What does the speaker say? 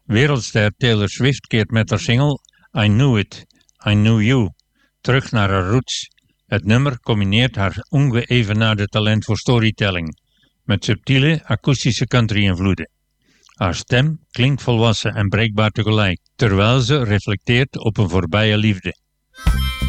Wereldster Taylor Swift keert met haar single I Knew It, I Knew You terug naar haar roots. Het nummer combineert haar ongeëvenaarde talent voor storytelling met subtiele akoestische country-invloeden. Haar stem klinkt volwassen en breekbaar tegelijk, terwijl ze reflecteert op een voorbije liefde.